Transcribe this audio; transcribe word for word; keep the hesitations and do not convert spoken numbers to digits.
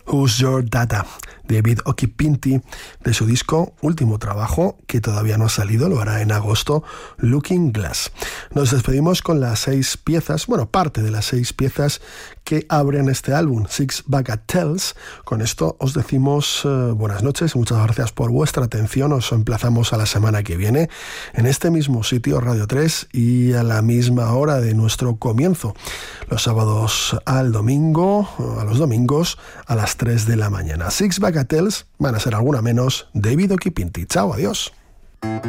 Who's Your Dada, David Occhipinti, de su disco último trabajo, que todavía no ha salido, lo hará en agosto, Looking Glass. Nos despedimos con las seis piezas, bueno, parte de las seis piezas que abren este álbum, Six Bagatelles. Con esto os decimos uh, buenas noches y muchas gracias por vuestra atención. Os emplazamos a la semana que viene en este mismo sitio, Radio tres, y a la misma hora de nuestro comienzo, los sábados al domingo, a los domingos a las tres de la mañana. Six Bagatelles van a ser alguna menos, David Occhipinti. Chao, adiós.